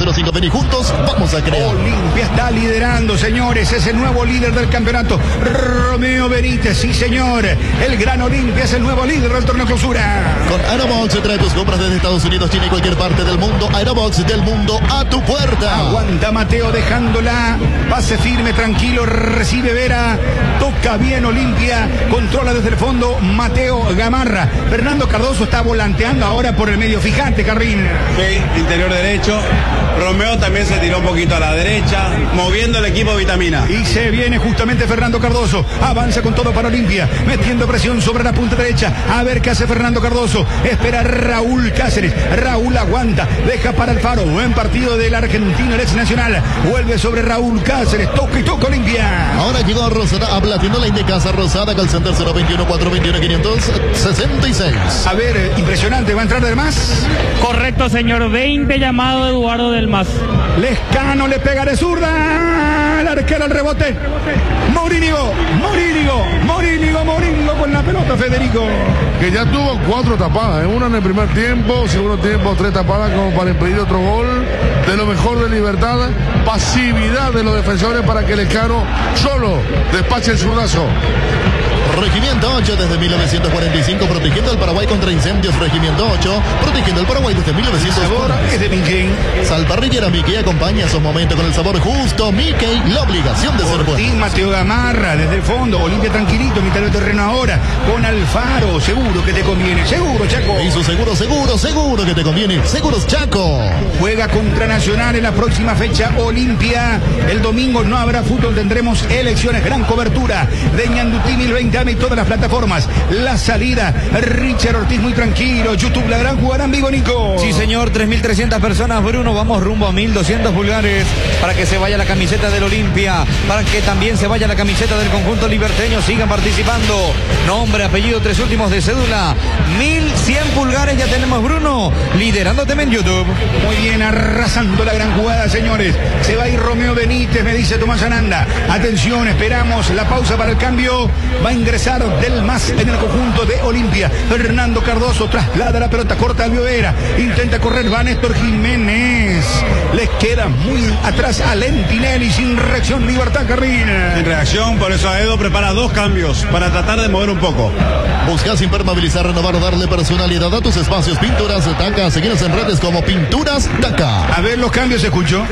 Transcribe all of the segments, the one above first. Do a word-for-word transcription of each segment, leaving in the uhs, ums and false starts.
cero cinco. Vení juntos, vamos a crear. Olimpia está liderando, señores. Es el nuevo líder del campeonato. Romeo Benítez, sí, señor. El gran Olimpia es el nuevo líder del torneo clausura. Con Aerobox trae tus compras desde Estados Unidos, China y cualquier parte del mundo. Aerobox del mundo a tu puerta. Aguanta Mateo dejándola. Pase firme, tranquilo. Recibe Vera. Toca bien Olimpia. Controla desde el fondo Mateo Gamarra. Fernando Cardoso está volanteando ahora por el medio. Fíjate, Carrín. Sí, interior derecho. Romeo también se tiró un poquito a la derecha, moviendo el equipo Vitamina. Y se viene justamente Fernando Cardoso. Avanza con todo para Olimpia, metiendo presión sobre la punta derecha. A ver qué hace Fernando Cardoso. Espera Raúl Cáceres. Raúl aguanta. Deja para Alfaro. Buen partido del argentino, el ex nacional. Vuelve sobre Raúl Cáceres. Toca y toca Olimpia. Ahora llegó Rosada, aplatiendo la Indecasa Rosada, call center cero veintiuno, cuatrocientos veintiuno, quinientos sesenta y seis. A ver, impresionante. ¿Va a entrar del más? Correcto, señor. veinte llamado Eduardo del Mas. Lescano le pega de zurda. El arquero al rebote. Morínigo, Morínigo, Morínigo, Morínigo con la pelota, Federico. Que ya tuvo cuatro tapadas, ¿eh? Una en el primer tiempo, segundo tiempo, tres tapadas como para impedir otro gol. De lo mejor de Libertad, pasividad de los defensores para que Lescano solo despache el zurdazo. Regimiento ocho desde mil novecientos cuarenta y cinco, protegiendo al Paraguay contra incendios. Regimiento ocho, protegiendo al Paraguay desde mil novecientos cuarenta. Es de Mickey. Salparrillera Mickey acompaña su momento con el sabor justo. Mickey, la obligación de ser bueno. Mateo Gamarra desde el fondo. Olimpia tranquilito, mitad del terreno ahora. Con Alfaro, seguro que te conviene. Seguro, Chaco. Y su seguro, seguro, seguro que te conviene. Seguros Chaco. Juega contra Nacional en la próxima fecha. Olimpia. El domingo no habrá fútbol, tendremos elecciones. Gran cobertura de Ñandutí mil veinte y todas las plataformas. La salida, Richard Ortiz muy tranquilo. YouTube, la gran jugada en vivo, Nico. Sí, señor, tres mil trescientas personas, Bruno. Vamos rumbo a mil doscientos pulgares para que se vaya la camiseta del Olimpia, para que también se vaya la camiseta del conjunto liberteño. Sigan participando. Nombre, apellido, tres últimos de cédula. mil cien pulgares ya tenemos, Bruno, liderándote en YouTube. Muy bien, arrasando la gran jugada, señores. Se va a ir Romeo Benítez, me dice Tomás Ananda. Atención, esperamos la pausa para el cambio. Va a ingresar del más en el conjunto de Olimpia. Fernando Cardoso traslada la pelota corta al Viovera. Intenta correr, va Néstor Jiménez. Les queda muy atrás a Lentinelli sin reacción. Libertad, Carrina. Sin reacción, por eso Edo prepara dos cambios para tratar de mover un poco. Buscas impermeabilizar, renovar o darle personalidad a tus espacios. Pinturas Taca. Seguimos en redes como Pinturas Taca. A ver los cambios, ¿se escuchó?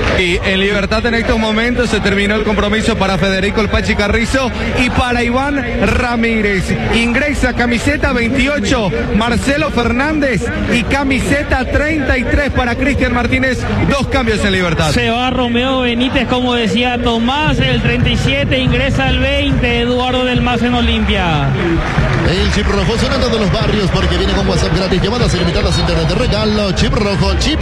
Y en Libertad en estos momentos se terminó el compromiso para Federico El Pachi Carrizo y para Iván Ramírez. Ingresa camiseta veintiocho Marcelo Fernández y camiseta treinta y tres para Cristian Martínez. Dos cambios en Libertad. Se va Romeo Benítez, como decía Tomás, el treinta y siete, ingresa el veinte, Eduardo del Mas en Olimpia. El chip rojo sonando de los barrios porque viene con WhatsApp gratis, llamadas ilimitadas, internet de regalo. Chip rojo, chip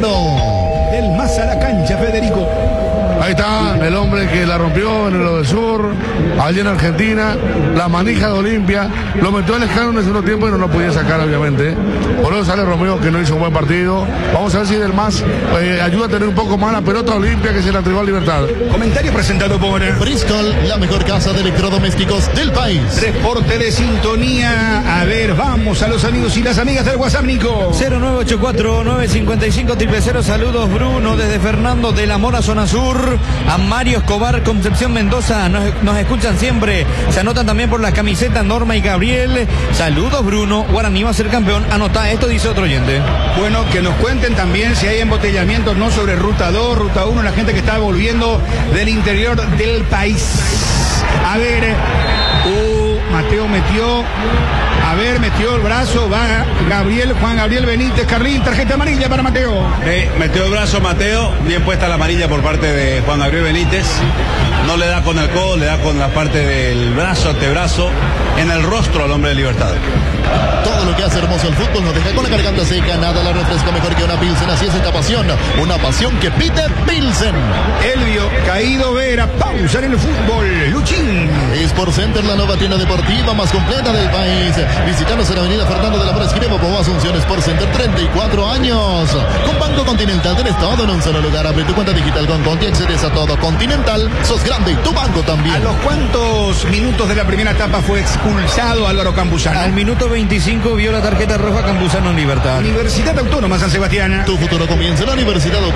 claro. Del Mas a la cancha, Federico. Ahí está el hombre que la rompió en el Lo del Sur, allí en Argentina, la manija de Olimpia, lo metió el Lescano en el segundo tiempo y no lo podía sacar, obviamente. Por eso sale Romeo, que no hizo un buen partido. Vamos a ver si del Más eh, ayuda a tener un poco más la pelota Olimpia, que se la entregó a Libertad. Comentario presentado por Bristol, la mejor casa de electrodomésticos del país. Reporte de sintonía. A ver, vamos a los amigos y las amigas del WhatsApp, Nico. cero nueve ocho cuatro, nueve cinco cinco, cero cero cero. Saludos, Bruno, desde Fernando de la Mora, zona sur. A Mario Escobar, Concepción Mendoza, nos, nos escuchan siempre. Se anotan también por la camiseta Norma y Gabriel. Saludos, Bruno. Guaraní va a ser campeón. Anota esto, dice otro oyente. Bueno, que nos cuenten también si hay embotellamientos, no sobre Ruta dos, Ruta uno, la gente que está volviendo del interior del país. A ver, uh, Mateo metió, a ver, metió el brazo, va Gabriel, Juan Gabriel Benítez, Carlín, tarjeta amarilla para Mateo. Eh, metió el brazo Mateo, bien puesta la amarilla por parte de Juan Gabriel Benítez. No le da con el codo, le da con la parte del brazo, antebrazo, en el rostro al hombre de Libertad. Todo lo que hace hermoso el fútbol nos deja con la garganta seca, nada la refresca mejor que una Pilsen, así es esta pasión, una pasión que pide Pilsen. Elvio, Caído Vera, pausa en el fútbol, Luchín. Sport Center, la nueva tienda deportiva más completa del país. Visítanos en la avenida Fernando de la Mora, esquina Popó, Asunción. Sport Center, treinta y cuatro años. Con Banco Continental tenés todo en un solo lugar. Abre tu cuenta digital con Conti, accedes a todo. Continental, sos grande y tu banco también. ¿A los cuántos minutos de la primera etapa fue expulsado Álvaro Campuzano? Al minuto veinticinco vio la tarjeta roja Campuzano en Libertad. Universidad Autónoma San Sebastián. Tu futuro comienza en la Universidad Autónoma.